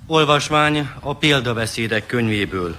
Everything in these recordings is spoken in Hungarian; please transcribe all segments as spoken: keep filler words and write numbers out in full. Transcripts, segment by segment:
Olvasmány a példabeszédek könyvéből.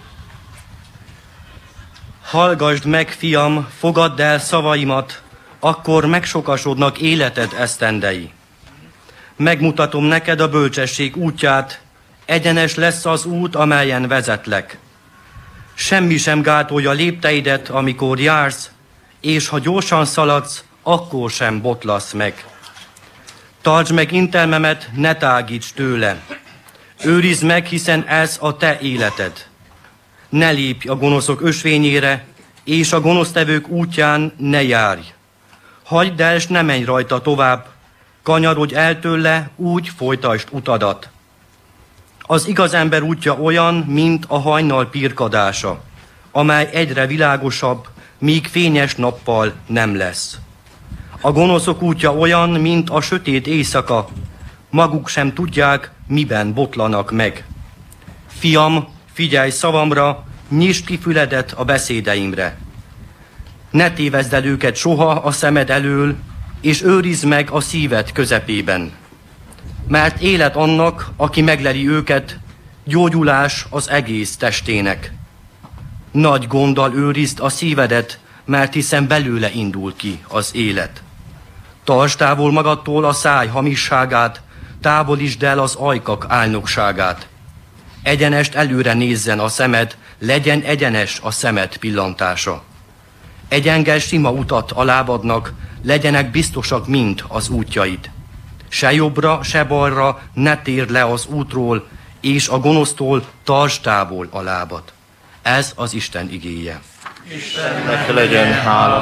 Hallgasd meg, fiam, fogadd el szavaimat, akkor megsokasodnak életed esztendei. Megmutatom neked a bölcsesség útját, egyenes lesz az út, amelyen vezetlek. Semmi sem gátolja lépteidet, amikor jársz, és ha gyorsan szaladsz, akkor sem botlasz meg. Tartsd meg intelmemet, ne tágíts tőle. Őrizd meg, hiszen ez a te életed. Ne lépj a gonoszok ösvényére, és a gonosztevők útján ne járj. Hagyd el, s ne menj rajta tovább, kanyarodj el tőle, úgy folytasd utadat. Az igaz ember útja olyan, mint a hajnal pirkadása, amely egyre világosabb, míg fényes nappal nem lesz. A gonoszok útja olyan, mint a sötét éjszaka, maguk sem tudják, miben botlanak meg. Fiam, figyelj szavamra, nyisd ki füledet a beszédeimre. Ne tévezd el őket soha a szemed elől, és őrizd meg a szíved közepében. Mert élet annak, aki megleli őket, gyógyulás az egész testének. Nagy gonddal őrizd a szívedet, mert hiszen belőle indul ki az élet. Tartsd távol magadtól a száj hamisságát, távolítsd el az ajkak álnokságát. Egyenest előre nézzen a szemed, legyen egyenes a szemed pillantása. Egyenges sima utat a lábadnak, legyenek biztosak mind az útjaid. Se jobbra, se balra ne térd le az útról, és a gonosztól tartsd távol a lábad. Ez az Isten igéje. Istennek legyen hála.